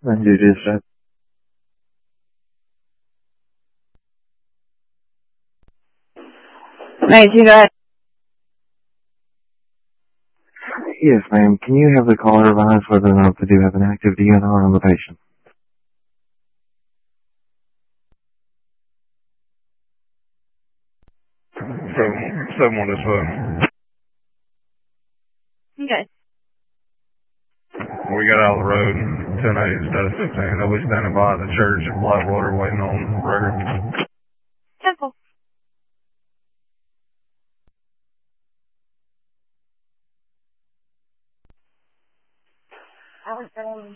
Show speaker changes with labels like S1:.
S1: And you just said,
S2: Mate, you got
S1: yes, ma'am. Can you have the caller advise whether or not they do have an active DNR on the patient?
S3: So, someone is,
S2: okay.
S3: we got out of the road 10-8 instead of 15. I'll be standing by the church in Blackwater waiting on record.
S2: Simple. I was